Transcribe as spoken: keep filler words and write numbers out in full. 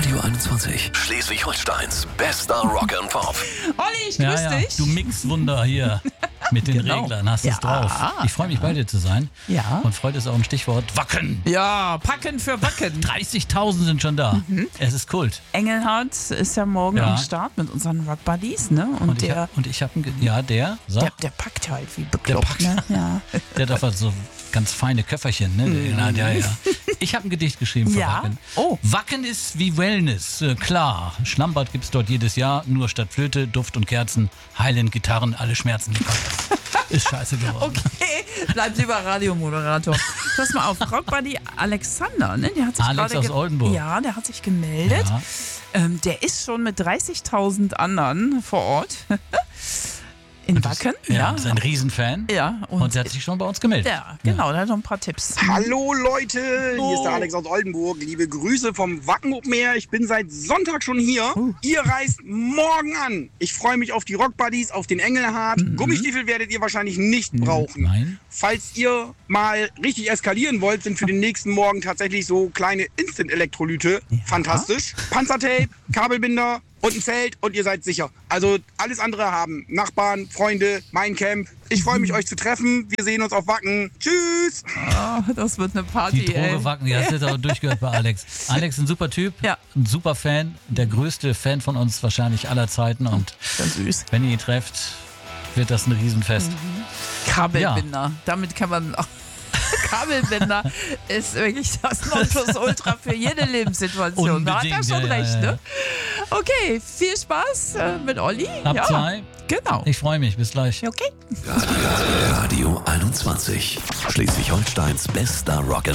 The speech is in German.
Radio einundzwanzig, Schleswig-Holsteins bester Rock and Pop. Olli, ich grüß Ja, ja. dich. Du Mixwunder hier mit den Genau. Reglern, hast es Ja. drauf. Ich freue mich, bei dir zu sein. Ja. Und Freude ist auch ein Stichwort. Wacken! Ja, packen für Wacken. dreißigtausend sind schon da. Es ist Kult. Engelhardt ist ja morgen Ja. am Start mit unseren Rock Buddies, ne? Und, Und ich der, hab, und ich habe, ja, der, sag, der, der packt halt wie bekloppt, packt. ne? Ja. der hat doch so ganz feine Köfferchen, ne? Ja, ja, ja. Ich habe ein Gedicht geschrieben für Ja? Wacken. Oh. Wacken ist wie Wellness, äh, klar. Schlammbad gibt's dort jedes Jahr, nur statt Flöte, Duft und Kerzen, heilen Gitarren, alle Schmerzen. Ist scheiße geworden. Okay, bleib lieber Radiomoderator. Pass mal auf, Rock Buddy Alexander, ne? Der hat sich Alex gerade aus ge- Oldenburg. Ja, der hat sich gemeldet. Ja. Ähm, der ist schon mit dreißigtausend anderen vor Ort. In Wacken. Ja, ist ein Riesenfan. Ja, Und, und, der hat sich schon bei uns gemeldet. ja, genau, der hat noch ein paar Tipps. Hallo Leute, hier ist der Oh. Alex aus Oldenburg. Liebe Grüße vom Wacken Open Air. Ich bin seit Sonntag schon hier. Ihr reist morgen an. Ich freue mich auf die Rock Buddies, auf den Engelhardt. Gummistiefel werdet ihr wahrscheinlich nicht brauchen. Nein. Falls ihr mal richtig eskalieren wollt, sind für den nächsten Morgen tatsächlich so kleine Instant-Elektrolyte fantastisch. Panzertape, Kabelbinder und ein Zelt und ihr seid sicher. Also alles andere haben Nachbarn, Freunde, mein Camp. Ich freue mich, euch zu treffen. Wir sehen uns auf Wacken. Tschüss! Oh, das wird eine Party, Die ey. Droge Wacken, ja, das ist auch durchgehört bei Alex. Alex ist ein super Typ, Ja. ein super Fan, der größte Fan von uns wahrscheinlich aller Zeiten. Und Ja, süß. wenn ihr ihn trefft, wird das ein Riesenfest. Kabelbinder. Damit kann man auch. Kabelbinder ist wirklich das Nonplusultra für jede Lebenssituation. Da hat er Unbedingt, schon ja, ja, recht, ja. ne? Okay, viel Spaß äh, mit Olli. Ab ja, zwei. Genau. Ich freue mich, bis gleich. Okay. Radio einundzwanzig, Schleswig-Holsteins bester Rock and